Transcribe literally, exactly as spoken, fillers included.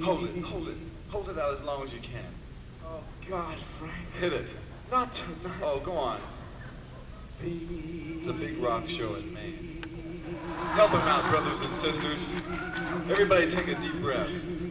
Hold it, hold it. Hold it out as long as you can. Oh, God, Frank. Hit it. Not tonight. Oh, go on. It's a big rock show in Maine. Help him out, brothers and sisters. Everybody take a deep breath.